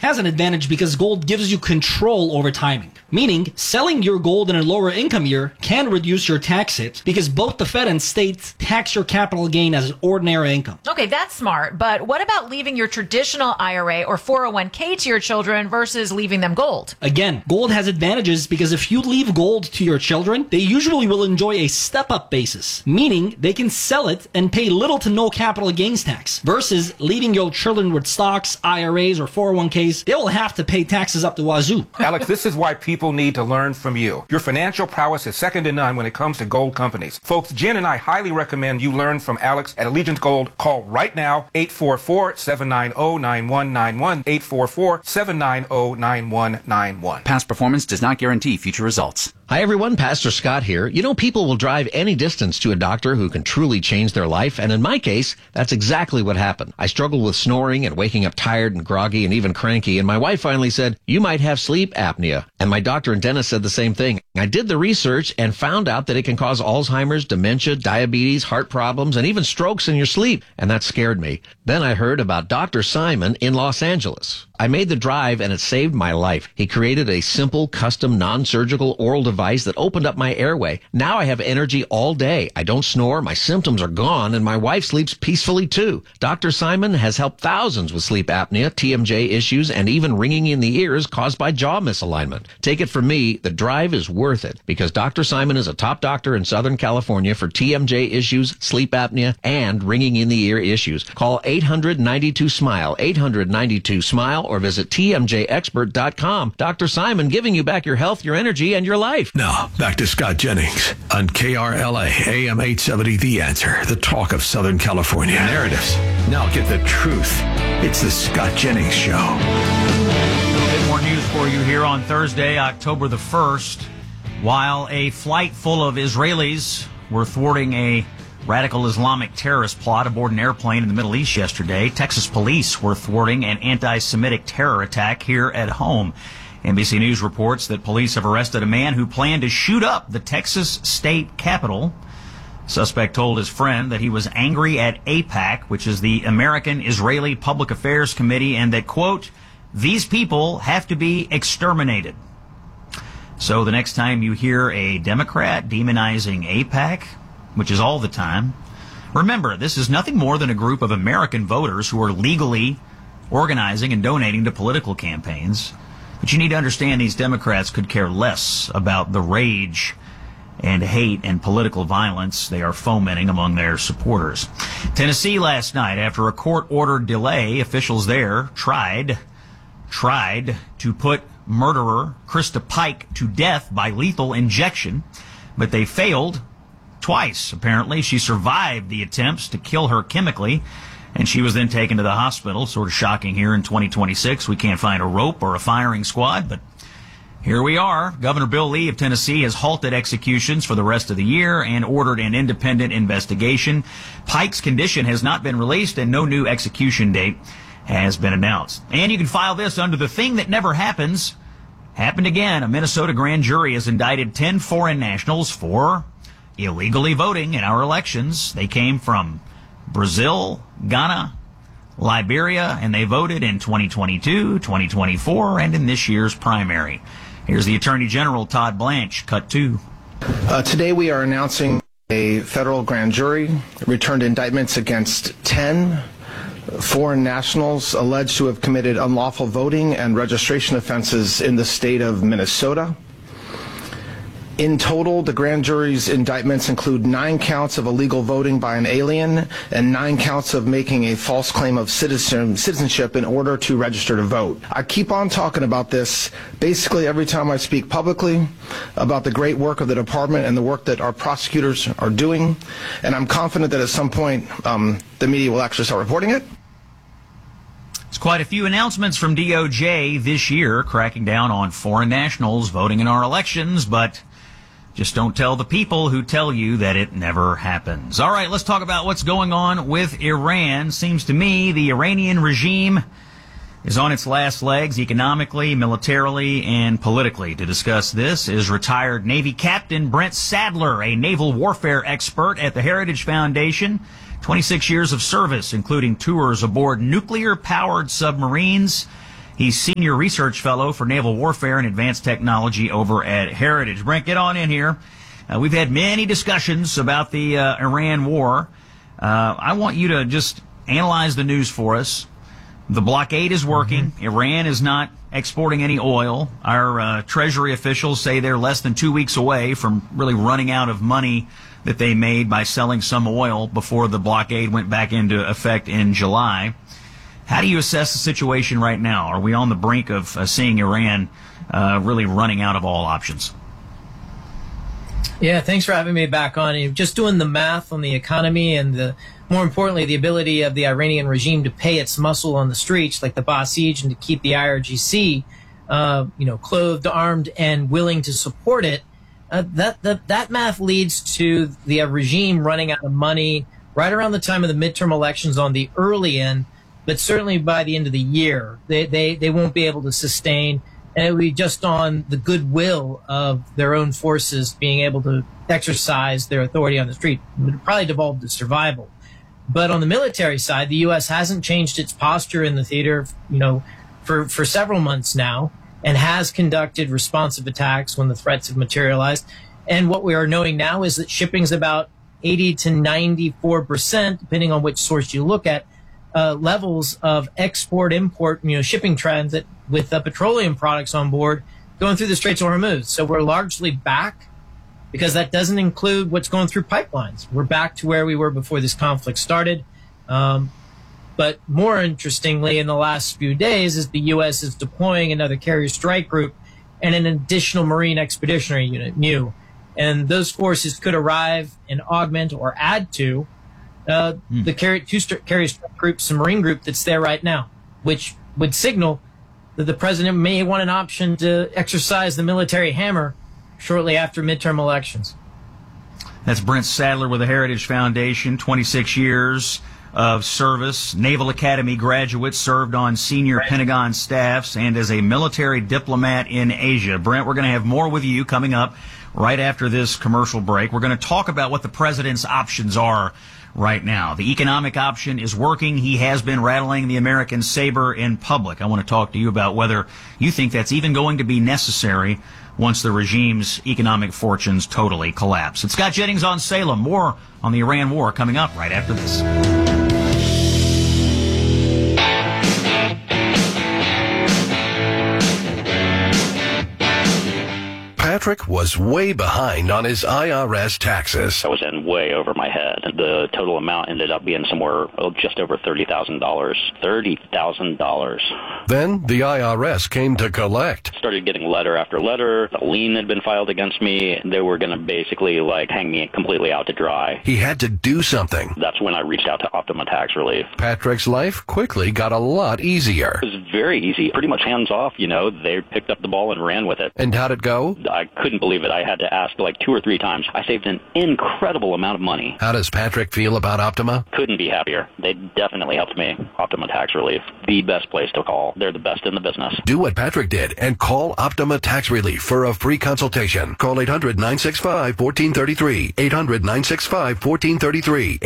has an advantage because gold gives you control over timing. Meaning, selling your gold in a lower income year can reduce your tax hit because both the Fed and states tax your capital gain as ordinary income. Okay, that's smart. But what about leaving your traditional IRA or 401k to your children versus leaving them gold? Again, gold has advantages because if you leave gold to your children, they usually will enjoy a step-up basis, meaning they can sell it and pay little to no capital gains tax, versus leaving your children with stocks, IRAs, or 401ks, they will have to pay taxes up the wazoo. Alex, this is why people need to learn from you. Your financial prowess is second to none when it comes to gold companies. Folks, Jen and I highly recommend you learn from Alex at Allegiance Gold. Call right now, 844-790-9191, 844-790-9191. Past performance does not guarantee future results. Hi everyone, Pastor Scott here. You know, people will drive any distance to a doctor who can truly change their life, and in my case, that's exactly what happened. I struggled with snoring and waking up tired and groggy and even cranky, and my wife finally said, "You might have sleep apnea." And my doctor and dentist said the same thing. I did the research and found out that it can cause Alzheimer's, dementia, diabetes, heart problems, and even strokes in your sleep, and that scared me. Then I heard about Dr. Simon in Los Angeles. I made the drive and it saved my life. He created a simple, custom, non-surgical oral device that opened up my airway. Now I have energy all day. I don't snore, my symptoms are gone, and my wife sleeps peacefully too. Dr. Simon has helped thousands with sleep apnea, TMJ issues, and even ringing in the ears caused by jaw misalignment. Take it from me, the drive is worth it because Dr. Simon is a top doctor in Southern California for TMJ issues, sleep apnea, and ringing in the ear issues. Call 800-92-SMILE, 800-92-SMILE, or visit tmjexpert.com. Dr. Simon giving you back your health, your energy, and your life. Now, back to Scott Jennings on KRLA AM 870, The Answer, the talk of Southern California. Narratives. Now get the truth. It's the Scott Jennings Show. A bit more news for you here on Thursday, October the 1st. While a flight full of Israelis were thwarting a radical Islamic terrorist plot aboard an airplane in the Middle East yesterday, Texas police were thwarting an anti-Semitic terror attack here at home. NBC News reports that police have arrested a man who planned to shoot up the Texas state capitol. Suspect told his friend that he was angry at AIPAC, which is the American Israeli Public Affairs Committee, and that, quote, "These people have to be exterminated." So the next time you hear a Democrat demonizing AIPAC, which is all the time, remember, this is nothing more than a group of American voters who are legally organizing and donating to political campaigns. But you need to understand these Democrats could care less about the rage and hate and political violence they are fomenting among their supporters. Tennessee last night, after a court-ordered delay, officials there tried to put murderer Krista Pike to death by lethal injection, but they failed twice, apparently. She survived the attempts to kill her chemically, and she was then taken to the hospital. Sort of shocking here in 2026. We can't find a rope or a firing squad, but here we are. Governor Bill Lee of Tennessee has halted executions for the rest of the year and ordered an independent investigation. Pike's condition has not been released, and no new execution date has been announced. And you can file this under the thing that never happens. Happened again. A Minnesota grand jury has indicted 10 foreign nationals for illegally voting in our elections. They came from Brazil, Ghana, Liberia, and they voted in 2022, 2024, and in this year's primary. Here's the Attorney General, Todd Blanche, cut 2. Today we are announcing a federal grand jury returned indictments against 10 foreign nationals alleged to have committed unlawful voting and registration offenses in the state of Minnesota. In total, the grand jury's indictments include 9 counts of illegal voting by an alien and 9 counts of making a false claim of citizenship in order to register to vote. I keep on talking about this basically every time I speak publicly about the great work of the department and the work that our prosecutors are doing, and I'm confident that at some point the media will actually start reporting it. There's quite a few announcements from DOJ this year cracking down on foreign nationals voting in our elections, but just don't tell the people who tell you that it never happens. All right, let's talk about what's going on with Iran. Seems to me the Iranian regime is on its last legs economically, militarily, and politically. To discuss this is retired Navy Captain Brent Sadler, a naval warfare expert at the Heritage Foundation. 26 years of service, including tours aboard nuclear-powered submarines He's Senior Research Fellow for Naval Warfare and Advanced Technology over at Heritage. Brent, get on in here. We've had many discussions about the Iran war. I want you to just analyze the news for us. The blockade is working. Iran is not exporting any oil. Our Treasury officials say they're less than 2 weeks away from really running out of money that they made by selling some oil before the blockade went back into effect in July. How do you assess the situation right now? Are we on the brink of seeing Iran really running out of all options? Yeah, thanks for having me back on. Just doing the math on the economy and more importantly, the ability of the Iranian regime to pay its muscle on the streets, like the Basij, and to keep the IRGC, clothed, armed, and willing to support it. That math leads to the regime running out of money right around the time of the midterm elections on the early end, but certainly by the end of the year, they won't be able to sustain. And it will be just on the goodwill of their own forces being able to exercise their authority on the street. It would probably devolve to survival. But on the military side, the U.S. hasn't changed its posture in the theater, for several months now, and has conducted responsive attacks when the threats have materialized. And what we are knowing now is that shipping's about 80 to 94%, depending on which source you look at, levels of export-import, shipping transit with petroleum products on board going through the Straits of Hormuz. So we're largely back, because that doesn't include what's going through pipelines. We're back to where we were before this conflict started. But more interestingly, in the last few days, is the U.S. is deploying another carrier strike group and an additional Marine Expeditionary Unit, MEU. And those forces could arrive and augment or add to the carrier strike groups and Marine group that's there right now, which would signal that the president may want an option to exercise the military hammer shortly after midterm elections. That's Brent Sadler with the Heritage Foundation, 26 years of service, Naval Academy graduate, served on senior Pentagon staffs, and as a military diplomat in Asia. Brent, we're going to have more with you coming up right after this commercial break. We're going to talk about what the president's options are right now. The economic option is working. He has been rattling the American saber in public. I want to talk to you about whether you think that's even going to be necessary once the regime's economic fortunes totally collapse. It's Scott Jennings on Salem. More on the Iran war coming up right after this. Patrick was way behind on his IRS taxes. I was in way over my head. The total amount ended up being somewhere just over $30,000. $30,000. Then the IRS came to collect. Started getting letter after letter. A lien had been filed against me. They were going to basically hang me completely out to dry. He had to do something. That's when I reached out to Optima Tax Relief. Patrick's life quickly got a lot easier. It was very easy, pretty much hands off. They picked up the ball and ran with it. And how'd it go? I couldn't believe it. I had to ask 2 or 3 times. I saved an incredible amount of money. How does Patrick feel about Optima? Couldn't be happier. They definitely helped me. Optima Tax Relief, the best place to call. They're the best in the business. Do what Patrick did and call Optima Tax Relief for a free consultation. Call 800-965-1433. 800-965-1433.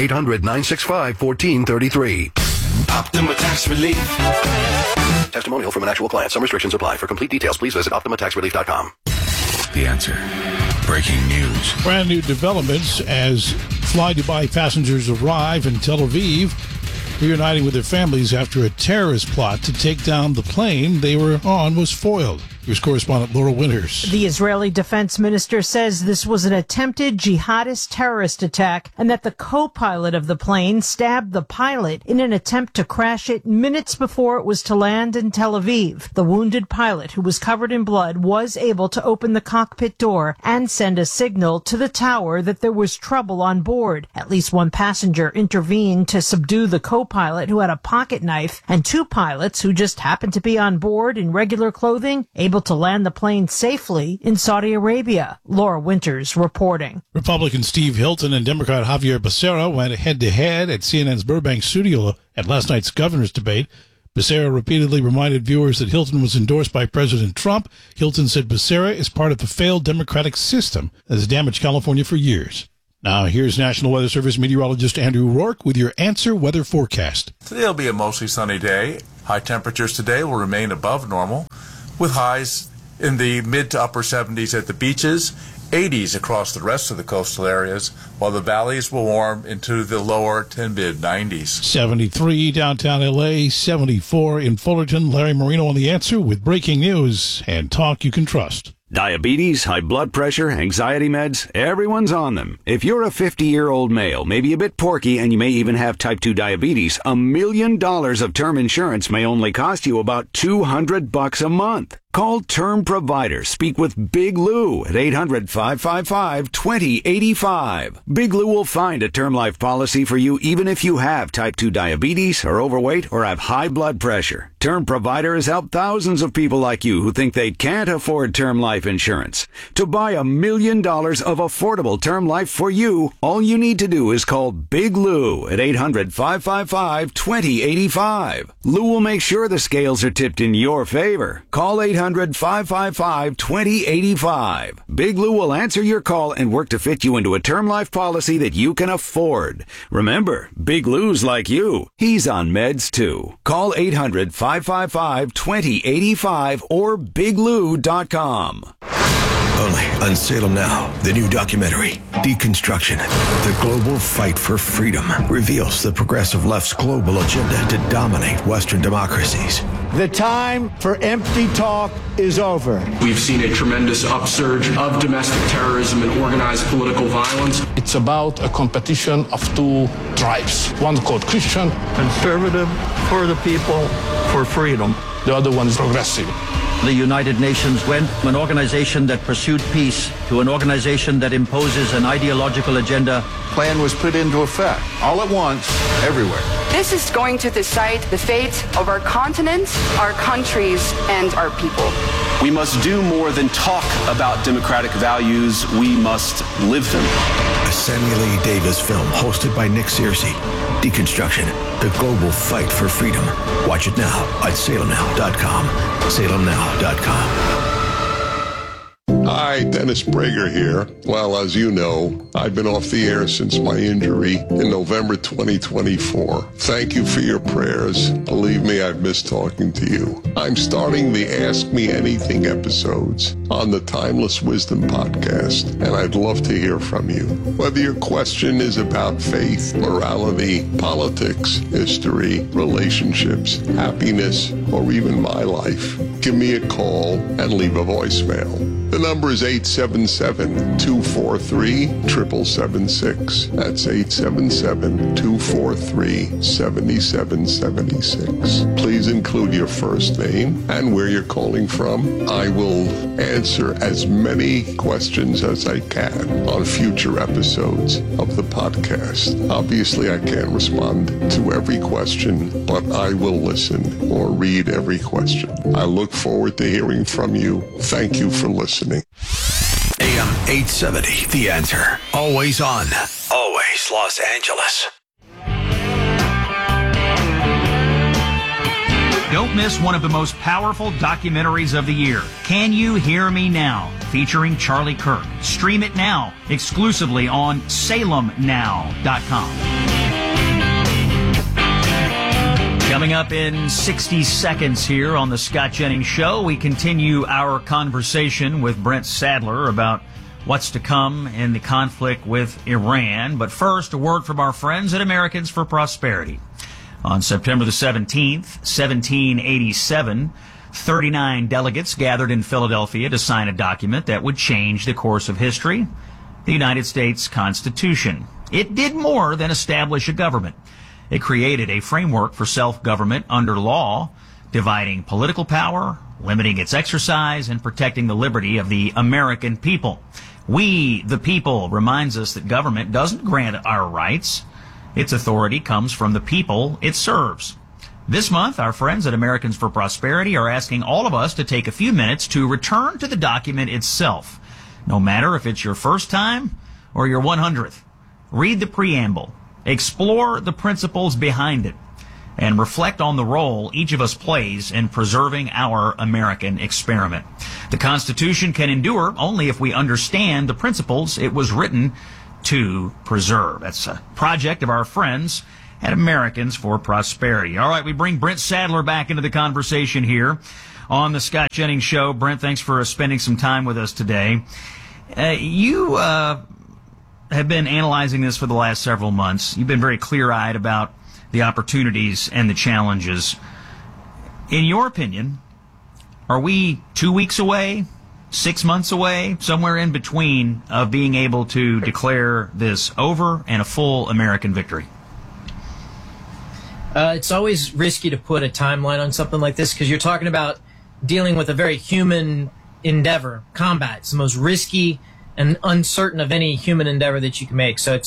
800-965-1433. Optima Tax Relief. Testimonial from an actual client. Some restrictions apply. For complete details, please visit OptimaTaxRelief.com. The Answer. Breaking news. Brand new developments as Fly Dubai passengers arrive in Tel Aviv, reuniting with their families after a terrorist plot to take down the plane they were on was foiled. Here's correspondent Laura Winters. The Israeli defense minister says this was an attempted jihadist terrorist attack and that the co-pilot of the plane stabbed the pilot in an attempt to crash it minutes before it was to land in Tel Aviv. The wounded pilot, who was covered in blood, was able to open the cockpit door and send a signal to the tower that there was trouble on board. At least one passenger intervened to subdue the co-pilot, who had a pocket knife, and 2 pilots, who just happened to be on board in regular clothing, able to land the plane safely in Saudi Arabia. Laura Winters reporting. Republican Steve Hilton and Democrat Javier Becerra went head-to-head at CNN's Burbank studio at last night's governor's debate. Becerra repeatedly reminded viewers that Hilton was endorsed by President Trump. Hilton said Becerra is part of the failed democratic system that has damaged California for years. Now, here's National Weather Service meteorologist Andrew Rourke with your Answer Weather Forecast. Today will be a mostly sunny day. High temperatures today will remain above normal, with highs in the mid to upper 70s at the beaches, 80s across the rest of the coastal areas, while the valleys will warm into the lower to mid 90s. 73 downtown L.A., 74 in Fullerton. Larry Marino on The Answer with breaking news and talk you can trust. Diabetes, high blood pressure, anxiety meds, everyone's on them. If you're a 50-year-old male, maybe a bit porky, and you may even have type 2 diabetes, $1 million of term insurance may only cost you about $200 a month. Call Term Provider. Speak with Big Lou at 800-555-2085. Big Lou will find a term life policy for you even if you have type 2 diabetes, are overweight, or have high blood pressure. Term Provider has helped thousands of people like you who think they can't afford term life insurance. To buy $1 million of affordable term life for you, all you need to do is call Big Lou at 800-555-2085. Lou will make sure the scales are tipped in your favor. Call 800-555-2085. Big Lou will answer your call and work to fit you into a term life policy that you can afford. Remember, Big Lou's like you. He's on meds too. Call 800-555-2085 or biglou.com. Only on Salem Now, the new documentary, Deconstruction, the global fight for freedom, reveals the progressive left's global agenda to dominate Western democracies. The time for empty talk is over. We've seen a tremendous upsurge of domestic terrorism and organized political violence. It's about a competition of two tribes. One called Christian. Conservative, for the people, for freedom. The other one is progressive. The United Nations went from an organization that pursued peace to an organization that imposes an ideological agenda. Plan was put into effect, all at once, everywhere. This is going to decide the fate of our continent, our countries, and our people. We must do more than talk about democratic values. We must live them. A Samuel E. Davis film hosted by Nick Searcy. Deconstruction, the global fight for freedom. Watch it now at salemnow.com. salemnow.com. Hi, Dennis Prager here. Well, as you know, I've been off the air since my injury in November 2024. Thank you for your prayers. Believe me, I've missed talking to you. I'm starting the Ask Me Anything episodes on the Timeless Wisdom podcast, and I'd love to hear from you. Whether your question is about faith, morality, politics, history, relationships, happiness, or even my life, give me a call and leave a voicemail. The number is 877-243-7776. That's 877-243-7776. Please include your first name and where you're calling from. I will answer as many questions as I can on future episodes of the podcast. Obviously, I can't respond to every question, but I will listen or read every question. I look forward to hearing from you. Thank you for listening. AM 870, The Answer. Always on. Always Los Angeles. Don't miss one of the most powerful documentaries of the year, Can You Hear Me Now? Featuring Charlie Kirk. Stream it now, exclusively on salemnow.com. Coming up in 60 seconds here on the Scott Jennings Show, we continue our conversation with Brent Sadler about what's to come in the conflict with Iran. But first, a word from our friends at Americans for Prosperity. On September the 17th, 1787, 39 delegates gathered in Philadelphia to sign a document that would change the course of history, the United States Constitution. It did more than establish a government. It created a framework for self-government under law, dividing political power, limiting its exercise, and protecting the liberty of the American people. We, the people, reminds us that government doesn't grant our rights. Its authority comes from the people it serves. This month, our friends at Americans for Prosperity are asking all of us to take a few minutes to return to the document itself, no matter if it's your first time or your 100th. Read the preamble. Explore the principles behind it, and reflect on the role each of us plays in preserving our American experiment. The Constitution can endure only if we understand the principles it was written to preserve. That's a project of our friends at Americans for Prosperity. All right, we bring Brent Sadler back into the conversation here on the Scott Jennings Show. Brent, thanks for spending some time with us today. You have been analyzing this for the last several months. You've been very clear-eyed about the opportunities and the challenges. In your opinion, are we 2 weeks away, 6 months away, somewhere in between of being able to declare this over and a full American victory? It's always risky to put a timeline on something like this because you're talking about dealing with a very human endeavor. Combat. It's the most risky and uncertain of any human endeavor that you can make. So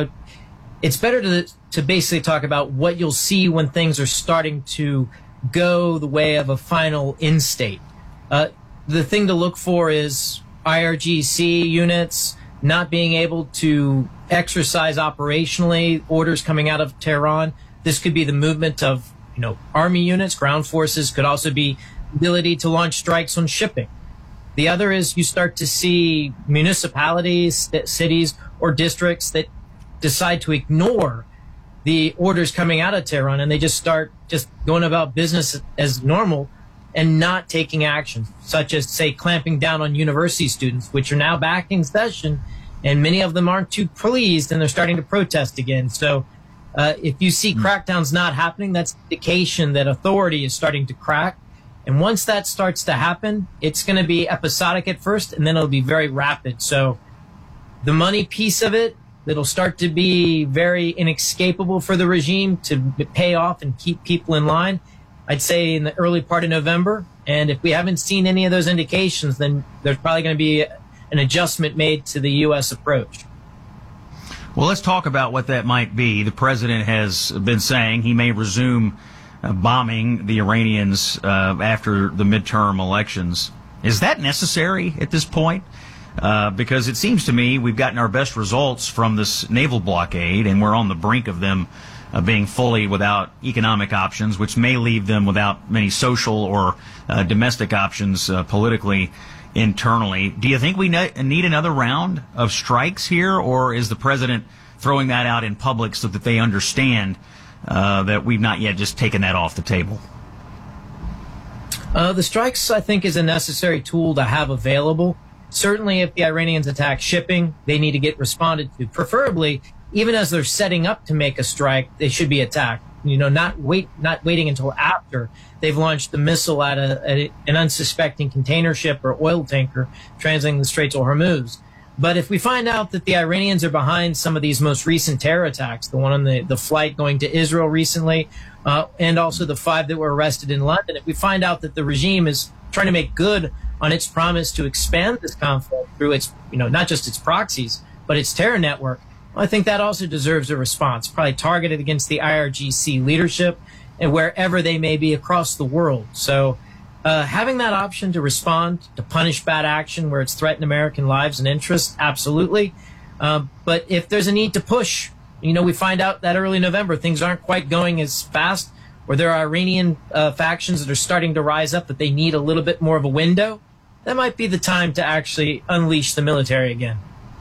it's better to basically talk about what you'll see when things are starting to go the way of a final end state. The thing to look for is IRGC units not being able to exercise operationally, orders coming out of Tehran. This could be the movement of, Army units, ground forces, could also be ability to launch strikes on shipping. The other is you start to see municipalities, cities, or districts that decide to ignore the orders coming out of Tehran, and they just start just going about business as normal and not taking action, such as, say, clamping down on university students, which are now back in session, and many of them aren't too pleased, and they're starting to protest again. So if you see crackdowns not happening, that's an indication that authority is starting to crack. And once that starts to happen, it's going to be episodic at first, and then it'll be very rapid. So the money piece of it, it'll start to be very inescapable for the regime to pay off and keep people in line, I'd say in the early part of November. And if we haven't seen any of those indications, then there's probably going to be an adjustment made to the U.S. approach. Well, let's talk about what that might be. The president has been saying he may resume bombing the Iranians after the midterm elections. Is that necessary at this point? Because it seems to me we've gotten our best results from this naval blockade, and we're on the brink of them being fully without economic options, which may leave them without many social or domestic options politically, internally. Do you think we need another round of strikes here, or is the president throwing that out in public so that they understand that we've not yet just taken that off the table? The strikes, I think, is a necessary tool to have available. Certainly, if the Iranians attack shipping, they need to get responded to. Preferably, even as they're setting up to make a strike, they should be attacked. Not waiting until after they've launched the missile at an unsuspecting container ship or oil tanker transiting the Straits of Hormuz. But if we find out that the Iranians are behind some of these most recent terror attacks, the one on the flight going to Israel recently, and also the 5 that were arrested in London, if we find out that the regime is trying to make good on its promise to expand this conflict through its, not just its proxies, but its terror network, I think that also deserves a response, probably targeted against the IRGC leadership and wherever they may be across the world. So having that option to respond, to punish bad action where it's threatened American lives and interests, absolutely. But if there's a need to push, we find out that early November things aren't quite going as fast, or there are Iranian factions that are starting to rise up that they need a little bit more of a window, that might be the time to actually unleash the military again.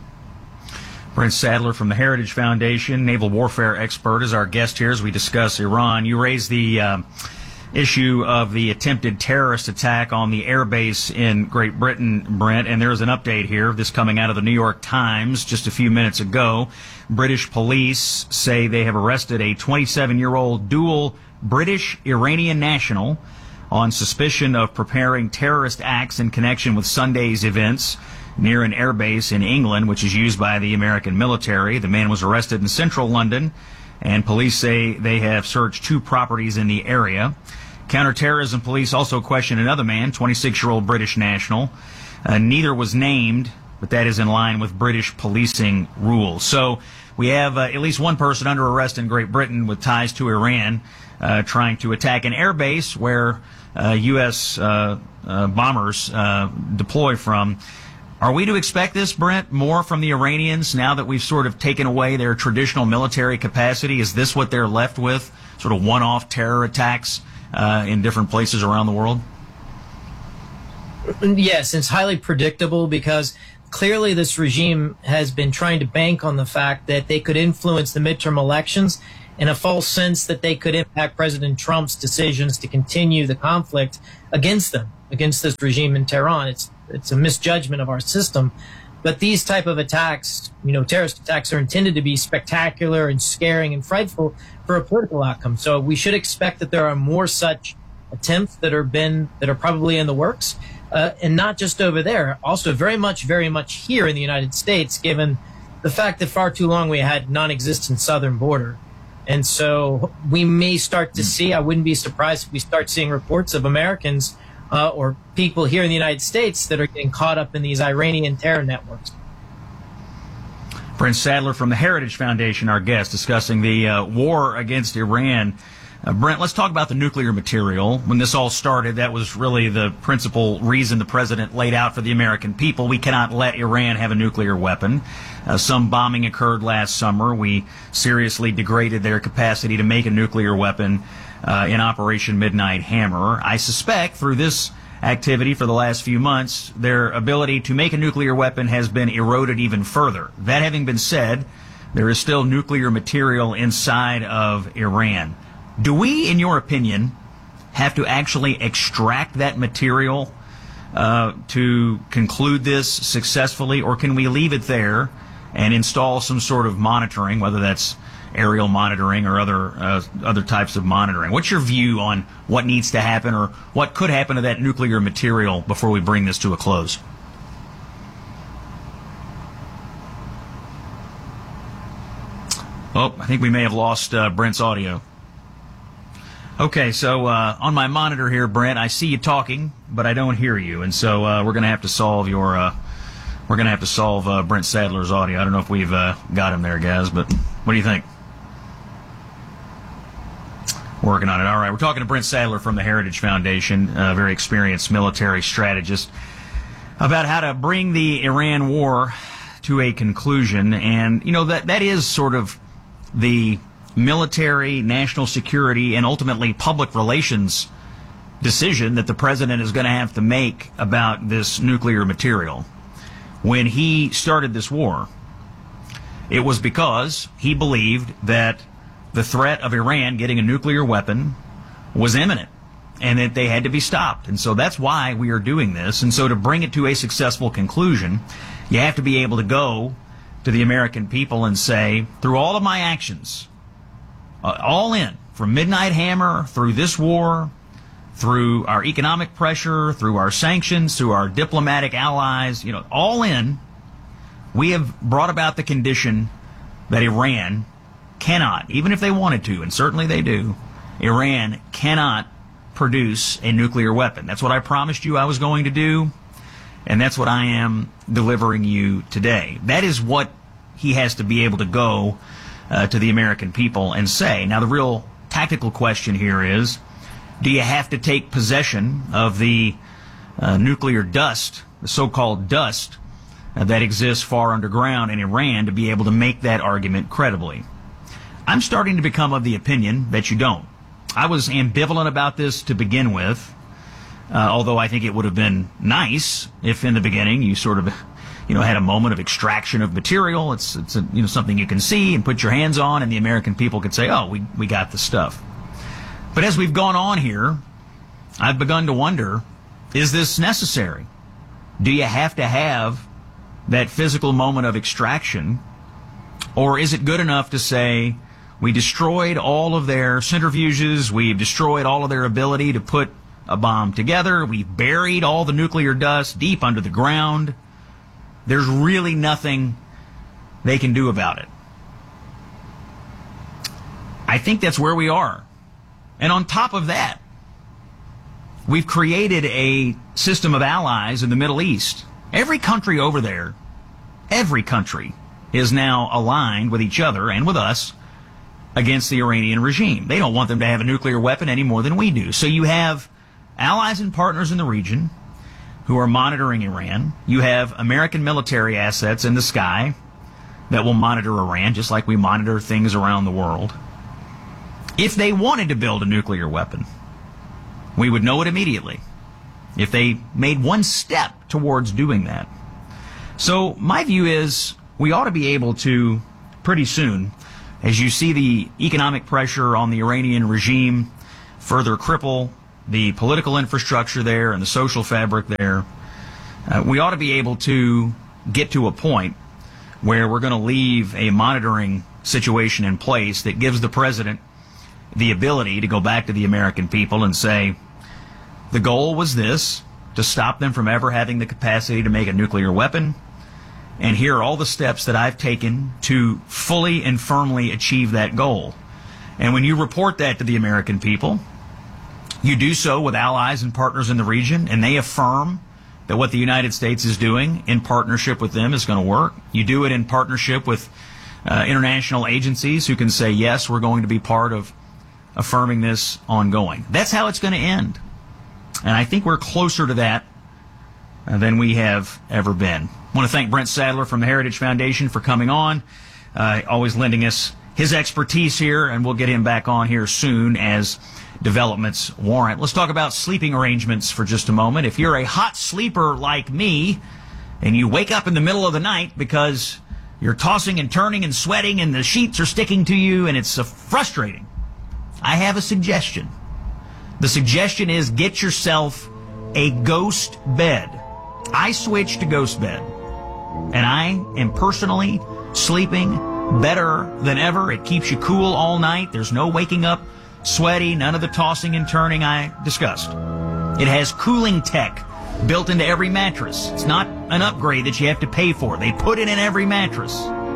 Brent Sadler from the Heritage Foundation, naval warfare expert, is our guest here as we discuss Iran. You raised the issue of the attempted terrorist attack on the airbase in Great Britain, Brent, and there's an update here, this coming out of the New York Times just a few minutes ago. British police say they have arrested a 27-year-old dual British-Iranian national on suspicion of preparing terrorist acts in connection with Sunday's events near an airbase in England, which is used by the American military. The man was arrested in central London, and police say they have searched 2 properties in the area. Counterterrorism police also questioned another man, 26-year-old British national. Neither was named, but that is in line with British policing rules. So we have at least one person under arrest in Great Britain with ties to Iran, trying to attack an airbase where U.S. bombers deploy from. Are we to expect this, Brent, more from the Iranians now that we've sort of taken away their traditional military capacity? Is this what they're left with, sort of one-off terror attacks in different places around the world? Yes, it's highly predictable because clearly this regime has been trying to bank on the fact that they could influence the midterm elections in a false sense that they could impact President Trump's decisions to continue the conflict against them, against this regime in Tehran. It's a misjudgment of our system. But these type of attacks, terrorist attacks, are intended to be spectacular and scaring and frightful for a political outcome. So we should expect that there are more such attempts that are probably in the works, and not just over there, also very much here in the United States, given the fact that far too long we had non-existent southern border. And so we may start to see, I wouldn't be surprised if we start seeing reports of Americans or people here in the United States that are getting caught up in these Iranian terror networks. Brent Sadler from the Heritage Foundation, our guest, discussing the war against Iran. Brent, let's talk about the nuclear material. When this all started, that was really the principal reason the president laid out for the American people. We cannot let Iran have a nuclear weapon. Some bombing occurred last summer. We seriously degraded their capacity to make a nuclear weapon in Operation Midnight Hammer. I suspect through this activity for the last few months, their ability to make a nuclear weapon has been eroded even further. That having been said, there is still nuclear material inside of Iran. Do we, in your opinion, have to actually extract that material to conclude this successfully, or can we leave it there and install some sort of monitoring, whether that's aerial monitoring or other types of monitoring? What's your view on what needs to happen or what could happen to that nuclear material before we bring this to a close? Oh, I think we may have lost Brent's audio. Okay, so on my monitor here, Brent, I see you talking, but I don't hear you, and so we're going to have to solve Brent Sadler's audio. I don't know if we've got him there, guys, but what do you think? Working on it. All right, we're talking to Brent Sadler from the Heritage Foundation, a very experienced military strategist, about how to bring the Iran war to a conclusion, and that is sort of the military, national security, and ultimately public relations decision that the president is going to have to make about this nuclear material. When he started this war, it was because he believed that the threat of Iran getting a nuclear weapon was imminent and that they had to be stopped. And so that's why we are doing this. And so to bring it to a successful conclusion, you have to be able to go to the American people and say, through all of my actions, all in, from Midnight Hammer, through this war, through our economic pressure, through our sanctions, through our diplomatic allies, all in, we have brought about the condition that Iran cannot, even if they wanted to, and certainly they do, Iran cannot produce a nuclear weapon. That's what I promised you I was going to do, and that's what I am delivering you today. That is what he has to be able to go to the American people and say. Now, the real tactical question here is, do you have to take possession of the nuclear dust, the so-called dust, that exists far underground in Iran to be able to make that argument credibly? I'm starting to become of the opinion that you don't. I was ambivalent about this to begin with, although I think it would have been nice if in the beginning you sort of had a moment of extraction of material. It's something you can see and put your hands on, and the American people could say, oh, we got the stuff. But as we've gone on here, I've begun to wonder, is this necessary? Do you have to have that physical moment of extraction, or is it good enough to say, we destroyed all of their centrifuges, we've destroyed all of their ability to put a bomb together, we've buried all the nuclear dust deep under the ground, there's really nothing they can do about it? I think that's where we are. And on top of that, we've created a system of allies in the Middle East. Every country over there, every country is now aligned with each other and with us against the Iranian regime. They don't want them to have a nuclear weapon any more than we do. So you have allies and partners in the region who are monitoring Iran. You have American military assets in the sky that will monitor Iran, just like we monitor things around the world. If they wanted to build a nuclear weapon, we would know it immediately. If they made one step towards doing that. So my view is we ought to be able to, pretty soon, as you see the economic pressure on the Iranian regime further cripple the political infrastructure there and the social fabric there, we ought to be able to get to a point where we're going to leave a monitoring situation in place that gives the president the ability to go back to the American people and say, the goal was this, to stop them from ever having the capacity to make a nuclear weapon, and here are all the steps that I've taken to fully and firmly achieve that goal. And when you report that to the American people, you do so with allies and partners in the region, and they affirm that what the United States is doing in partnership with them is going to work. You do it in partnership with international agencies who can say, yes, we're going to be part of affirming this ongoing. That's how it's going to end. And I think we're closer to that than we have ever been. I want to thank Brent Sadler from the Heritage Foundation for coming on, always lending us his expertise here, and we'll get him back on here soon as developments warrant. Let's talk about sleeping arrangements for just a moment. If you're a hot sleeper like me, and you wake up in the middle of the night because you're tossing and turning and sweating and the sheets are sticking to you and it's frustrating, I have a suggestion. The suggestion is get yourself a ghost bed. I switched to ghost bed, and I am personally sleeping better than ever. It keeps you cool all night. There's no waking up sweaty, none of the tossing and turning I discussed. It has cooling tech built into every mattress. It's not an upgrade that you have to pay for. They put it in every mattress.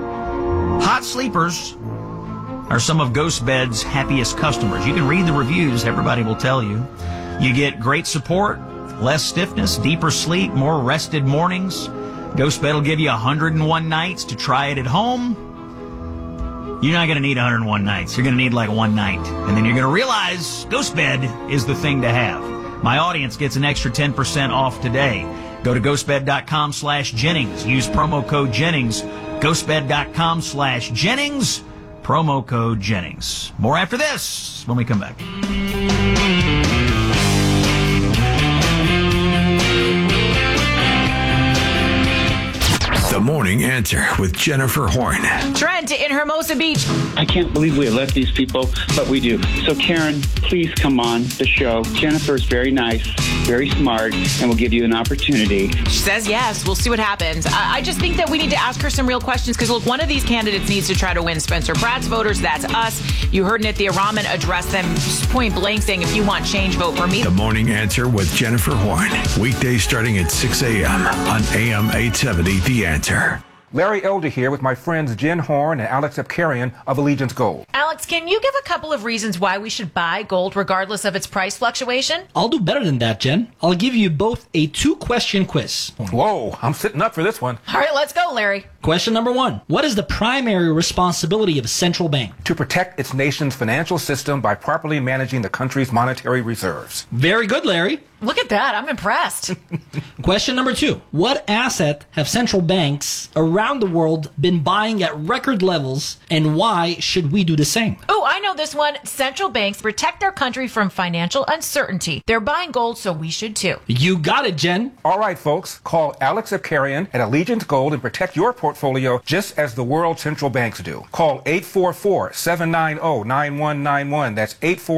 Hot sleepers are some of Ghost Bed's happiest customers. You can read the reviews. Everybody will tell you. You get great support, less stiffness, deeper sleep, more rested mornings. Ghost Bed will give you 101 nights to try it at home. You're not going to need 101 nights. You're going to need like one night. And then you're going to realize Ghost Bed is the thing to have. My audience gets an extra 10% off today. Go to ghostbed.com/Jennings. Use promo code Jennings. Ghostbed.com/Jennings. Promo code Jennings. More after this when we come back. The Morning Answer with Jennifer Horn. Trent in Hermosa Beach. I can't believe we let these people, but we do. So Karen, please come on the show. Jennifer is very nice, very smart, and will give you an opportunity. She says yes. We'll see what happens. I just think that we need to ask her some real questions because, look, one of these candidates needs to try to win Spencer Pratt's voters. That's us. You heard Nithya Raman address them point blank saying, if you want change, vote for me. The Morning Answer with Jennifer Horn. Weekdays starting at 6 a.m. on AM 870 The Answer. Larry Elder here with my friends Jen Horn and Alex Abkarian of Allegiance Gold. Alex, can you give a couple of reasons why we should buy gold regardless of its price fluctuation? I'll do better than that, Jen. I'll give you both a 2-question quiz. Whoa, I'm sitting up for this one. All right, let's go, Larry. Question number 1. What is the primary responsibility of a central bank? To protect its nation's financial system by properly managing the country's monetary reserves. Very good, Larry. Look at that. I'm impressed. Question number 2. What asset have central banks around the world been buying at record levels, and why should we do the same? Oh, I know this one. Central banks protect their country from financial uncertainty. They're buying gold, so we should too. You got it, Jen. All right, folks. Call Alex Abkarian at Allegiance Gold and protect your portfolio just as the world central banks do. Call 844-790-9191. That's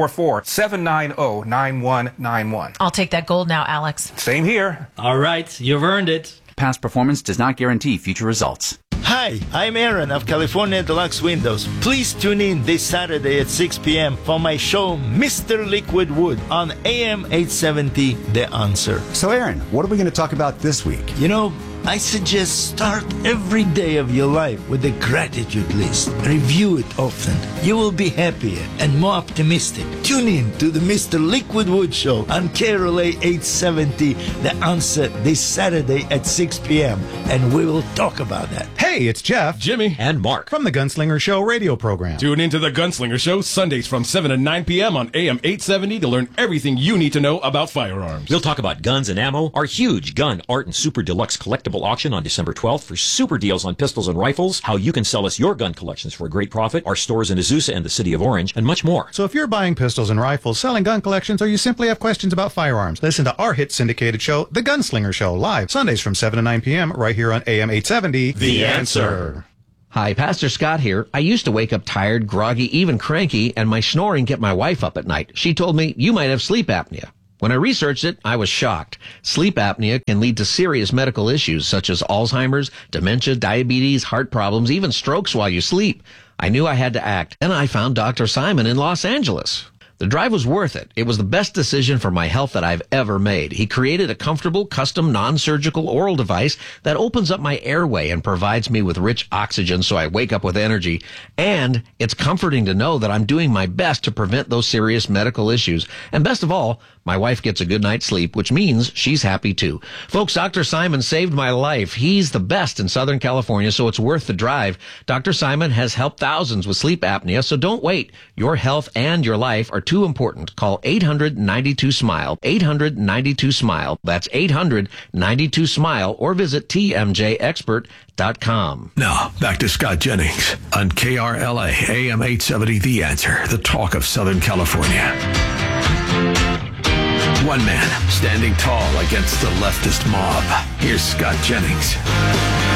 844-790-9191. I'll take that gold now, Alex. Same here. All right, you've earned it. Past performance does not guarantee future results. Hi, I'm Aaron of California Deluxe Windows. Please tune in this Saturday at 6 p.m. for my show, Mr. Liquid Wood, on AM 870, The Answer. So, Aaron, what are we going to talk about this week? You know, I suggest start every day of your life with a gratitude list. Review it often. You will be happier and more optimistic. Tune in to the Mr. Liquid Wood Show on KRLA 870, The Answer, this Saturday at 6 p.m. and we will talk about that. Hey, Hey, it's Jeff, Jimmy, and Mark from the Gunslinger Show radio program. Tune into the Gunslinger Show Sundays from 7 to 9 p.m. on AM 870 to learn everything you need to know about firearms. We'll talk about guns and ammo, our huge gun, art, and super deluxe collectible auction on December 12th for super deals on pistols and rifles, how you can sell us your gun collections for a great profit, our stores in Azusa and the City of Orange, and much more. So if you're buying pistols and rifles, selling gun collections, or you simply have questions about firearms, listen to our hit syndicated show, The Gunslinger Show, live Sundays from 7 to 9 p.m. right here on AM 870. The Answer. Hi, Pastor Scott here. I used to wake up tired, groggy, even cranky, and my snoring kept my wife up at night. She told me, you might have sleep apnea. When I researched it, I was shocked. Sleep apnea can lead to serious medical issues such as Alzheimer's, dementia, diabetes, heart problems, even strokes while you sleep. I knew I had to act, and I found Dr. Simon in Los Angeles. The drive was worth it. It was the best decision for my health that I've ever made. He created a comfortable, custom, non-surgical oral device that opens up my airway and provides me with rich oxygen so I wake up with energy. And it's comforting to know that I'm doing my best to prevent those serious medical issues. And best of all, my wife gets a good night's sleep, which means she's happy too. Folks, Dr. Simon saved my life. He's the best in Southern California, so it's worth the drive. Dr. Simon has helped thousands with sleep apnea, so don't wait. Your health and your life are too important. Call 800-92-SMILE. 800-92-SMILE. That's 800-92-SMILE, or visit tmjexpert.com. Now, back to Scott Jennings on KRLA AM 870 The Answer, the talk of Southern California. One man standing tall against the leftist mob. Here's Scott Jennings.